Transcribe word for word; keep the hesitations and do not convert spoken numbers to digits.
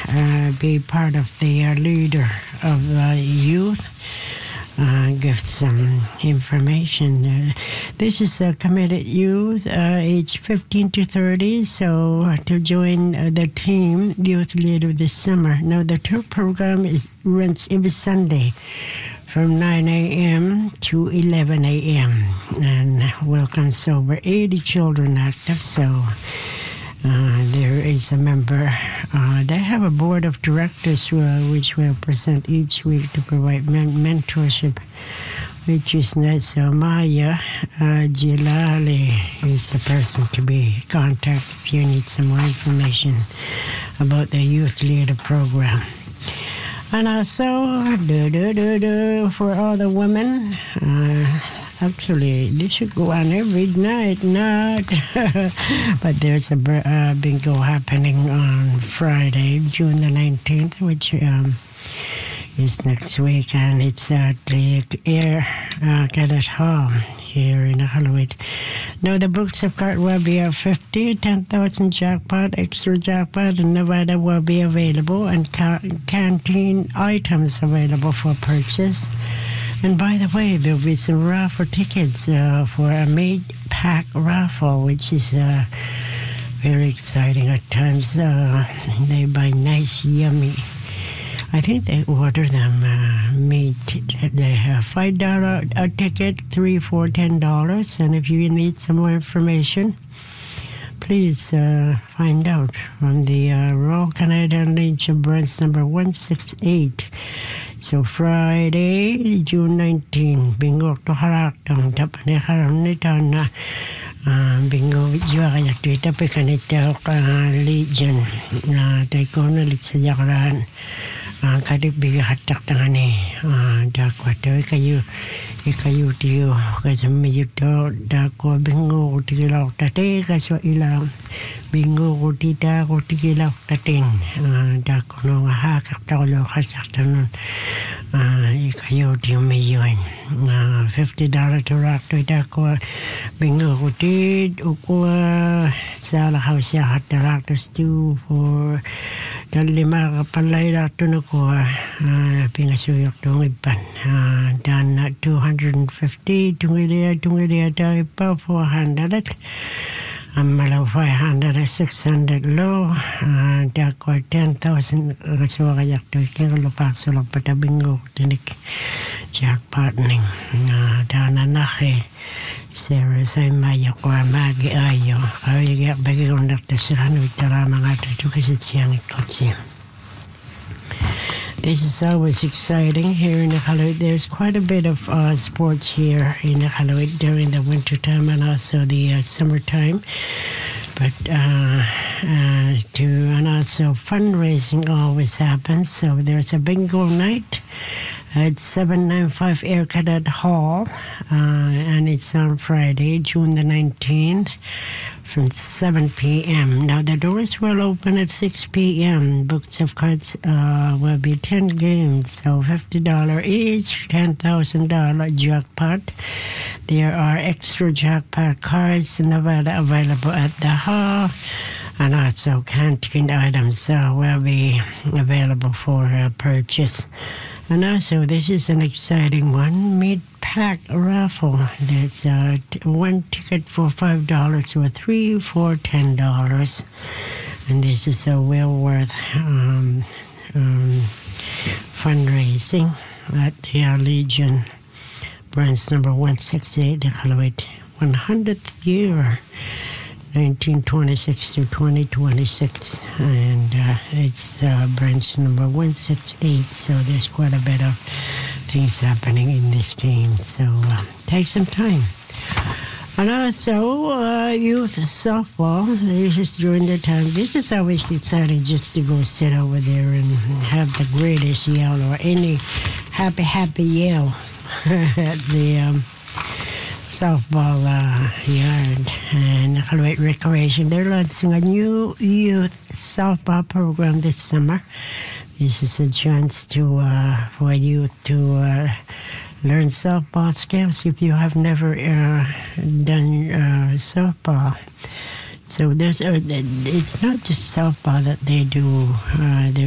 uh, be part of the uh, leader of uh, youth. Uh, give some information. Uh, this is a committed youth, uh, age fifteen to thirty, so to join uh, the team, Youth Leader this summer. Now, the tour program is, runs every Sunday from nine a.m. to eleven a.m. and welcomes over eighty children active, so Uh, there is a member. Uh, they have a board of directors uh, which will present each week to provide men- mentorship, which is nice. So Maya uh, Jilali is the person to be contacted if you need some more information about the Youth Leader program. And also, do, do, do, do, for all the women, uh, actually, this should go on every night, not. But there's a uh, bingo happening on Friday, June the nineteenth, which um, is next week, and it's at the Air uh, Cadet Hall here in Iqaluit. Now, the books of card will be a fifty, ten thousand jackpot, extra jackpot, and Nevada will be available, and ca- canteen items available for purchase. And by the way, there'll be some raffle tickets uh, for a mid-pack raffle, which is uh, very exciting at times. Uh, they buy nice, yummy. I think they order them uh, made. They have five dollars a ticket, three, four, ten dollars. And if you need some more information, please uh, find out from the uh, Royal Canadian Legion branch number one sixty-eight. So Friday, June nineteenth, bingo to haraktang tapane karam nito na bingo video kaya tuita pe kanita ka Legion na tayo ko na lit sa jakaran kadip biga hatak tangani dakwa tayo kayo ikayo tiyo kasi medyo to dakwa bingo tigilaw tate kasi ilang bingo ko tita ko tigilaw tatin dakwa no hakak tao lo kasak tanon ikayo tiyo medyo fifty dollars to rock to dakwa bingo ko tit uko sa lakaw siya hat na rock to stew for dan lima kapalay rato na ko pingasuyok tong ipan dan two hundred fifty tungilia tungilia tayo pa four hundred malaw five hundred six hundred low dako ten thousand so kayak to kaya lupak sulok patabingo tinik jackpot ning dan anake Sarah say maya ko magi ayo ay yak bagi ko naktasirano itara mga to kasi siyang ikotsi. This is always exciting here in Iqaluit. There's quite a bit of uh, sports here in Iqaluit during the winter time and also the uh, summertime. But uh, uh, to and also fundraising always happens. So there's a bingo night at seven ninety-five Air Cadet Hall, uh, and it's on Friday, June the nineteenth. From seven p.m. Now, the doors will open at six p.m. Books of cards uh, will be ten games, so fifty dollars each, ten thousand dollars jackpot. There are extra jackpot cards in Nevada available at the hall, and also canteen items uh, will be available for uh, purchase. And also, this is an exciting one, mid-pack raffle. That's uh, one ticket for five dollars or three for ten dollars. And this is a well worth um, um, fundraising at the uh, Legion branch number one sixty-eight, Iqaluit, one hundredth year. nineteen twenty-six to twenty twenty-six, and uh, it's uh, branch number one sixty-eight, so there's quite a bit of things happening in this game, so uh, take some time. And also, uh, youth softball, this is during the time, this is always exciting just to go sit over there and have the greatest yell or any happy, happy yell at the um, softball uh, yard and Iqaluit Recreation. They're launching a new youth softball program this summer. This is a chance to uh, for youth to uh, learn softball skills if you have never uh, done uh, softball. So there's uh, it's not just softball that they do. Uh,